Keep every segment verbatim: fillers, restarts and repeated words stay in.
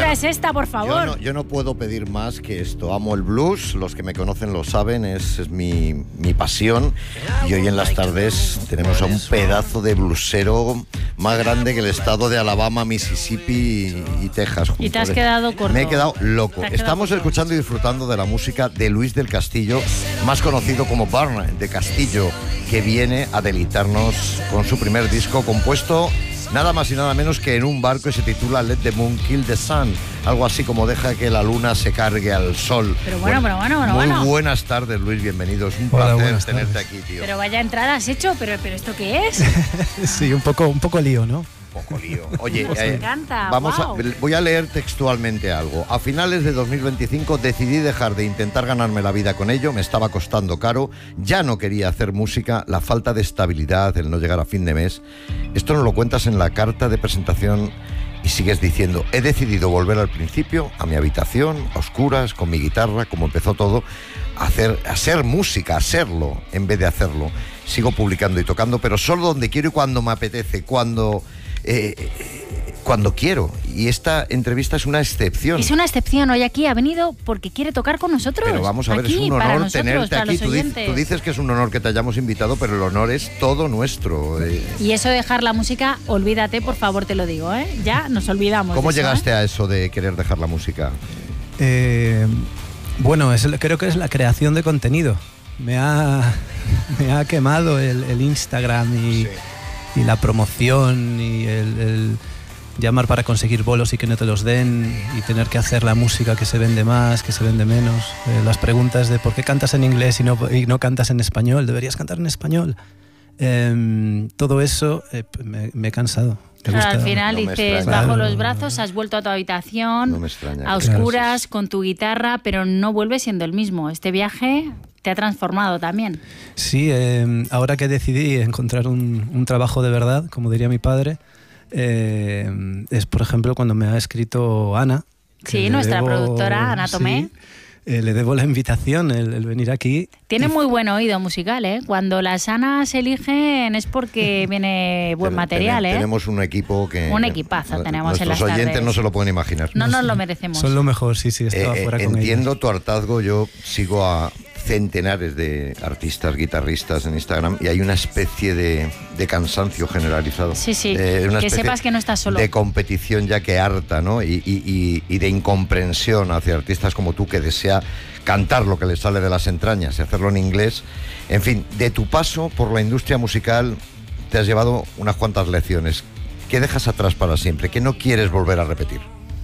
música es esta, por favor? Yo no, yo no puedo pedir más que esto. Amo el blues, los que me conocen lo saben, es, es mi, mi pasión. Y hoy en las tardes tenemos a un pedazo de bluesero más grande que el estado de Alabama, Mississippi y, y Texas. Y te has quedado corto. Me he quedado loco. Quedado Estamos corto. escuchando y disfrutando de la música de Luis del Castillo, más conocido como Barn de Castillo, que viene a deleitarnos con su primer disco compuesto nada más y nada menos que en un barco, y se titula Let the Moon Kill the Sun, algo así como deja que la luna se cargue al sol. Pero bueno, pero bueno, bueno, Muy bueno. buenas tardes, Luis, bienvenido. Es un Hola, placer buenas tenerte tardes. aquí, tío. Pero vaya entrada has hecho, pero, pero ¿esto qué es? Sí, un poco, un poco lío, ¿no? Un poco lío. Oye, Nos eh, encanta, vamos wow. a, voy a leer textualmente algo. A finales de dos mil veinticinco decidí dejar de intentar ganarme la vida con ello, me estaba costando caro, ya no quería hacer música, la falta de estabilidad, el no llegar a fin de mes. Esto nos lo cuentas en la carta de presentación y sigues diciendo: he decidido volver al principio, a mi habitación, a oscuras, con mi guitarra, como empezó todo, a hacer, a hacer música, a hacerlo, en vez de hacerlo. Sigo publicando y tocando, pero solo donde quiero y cuando me apetece, cuando... Eh, cuando quiero, y esta entrevista es una excepción. Es una excepción. Hoy aquí ha venido porque quiere tocar con nosotros. Pero vamos a ver, aquí, es un para honor nosotros, tenerte para aquí. los Tú, dices, oyentes. tú dices que es un honor que te hayamos invitado, pero el honor es todo nuestro. eh. Y eso de dejar la música, olvídate, por favor, te lo digo, ¿eh? Ya nos olvidamos. ¿Cómo de eso, llegaste ¿eh? a eso de querer dejar la música? Eh, bueno, es, creo que es la creación de contenido. Me ha, me ha quemado el, el Instagram y, Sí. y la promoción y el, el llamar para conseguir bolos y que no te los den, y tener que hacer la música que se vende más, que se vende menos. Eh, las preguntas de por qué cantas en inglés y no, y no cantas en español, deberías cantar en español. Eh, todo eso eh, me, me he cansado. Me Claro, gusta- al final No me dices, extraña. bajo Claro. los brazos, has vuelto a tu habitación, No me extraña. a Claro. oscuras, con tu guitarra, pero no vuelves siendo el mismo. Este viaje te ha transformado también. Sí, eh, ahora que decidí encontrar un, un trabajo de verdad, como diría mi padre, eh, es por ejemplo cuando me ha escrito Ana. que Sí, le nuestra debo- productora, Ana Tomé. sí, eh, le debo la invitación, el, el venir aquí. Tiene Y- muy buen oído musical, ¿eh? Cuando las Anas eligen es porque viene buen Ten- material, ten- ¿eh? Tenemos un equipo que... Un equipazo tenemos en Nuestros las oyentes tardes. no se lo pueden imaginar. No nos lo merecemos. Son lo mejor, sí, sí, estaba Eh, eh, fuera con entiendo ellos. tu hartazgo. Yo sigo a centenares de artistas, guitarristas en Instagram, y hay una especie de, de cansancio generalizado. Sí, sí, Eh, una que especie sepas que no estás solo. De competición ya que harta, ¿no? Y, y- y- y de incomprensión hacia artistas como tú, que desea cantar lo que les sale de las entrañas y hacerlo en inglés. En fin, de tu paso por la industria musical te has llevado unas cuantas lecciones. ¿Qué dejas atrás para siempre? ¿Qué no quieres volver a repetir?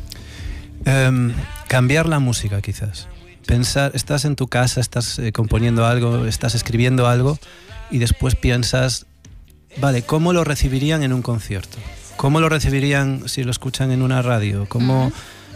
Em, cambiar la música, quizás. Pensar, estás en tu casa, estás eh, componiendo algo, estás escribiendo algo, y después piensas, vale, ¿cómo lo recibirían en un concierto? ¿Cómo lo recibirían si lo escuchan en una radio? ¿Cómo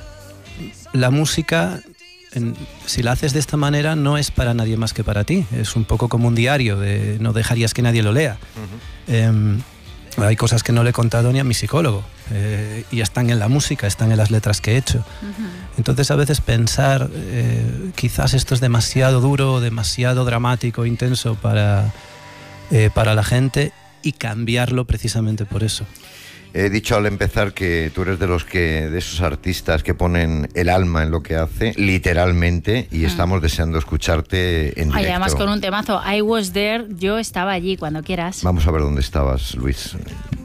la música, en- si la haces de esta manera, no es para nadie más que para ti? Es un poco como un diario, de, no dejarías que nadie lo lea. Em, hay cosas que no le he contado ni a mi psicólogo, eh, y están en la música, están en las letras que he hecho. Ujú. Entonces a veces pensar, eh, quizás esto es demasiado duro, demasiado dramático, intenso para, eh, para la gente, y cambiarlo precisamente por eso. He dicho al empezar que tú eres de los que, de esos artistas que ponen el alma en lo que hace, literalmente, y estamos deseando escucharte en Ay, directo. además con un temazo, I was there, yo estaba allí, cuando quieras. Vamos a ver dónde estabas, Luis.